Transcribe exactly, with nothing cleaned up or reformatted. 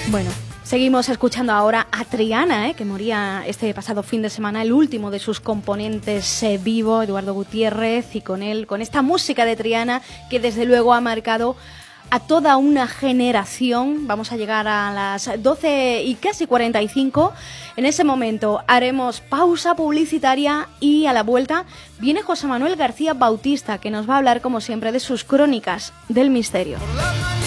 Bueno, seguimos escuchando ahora a Triana, ¿eh? que moría este pasado fin de semana, el último de sus componentes eh, vivo, Eduardo Gutiérrez, y con él, con esta música de Triana que desde luego ha marcado a toda una generación. Vamos a llegar a las doce y casi cuarenta y cinco. En ese momento haremos pausa publicitaria y a la vuelta viene José Manuel García Bautista, que nos va a hablar como siempre de sus crónicas del misterio.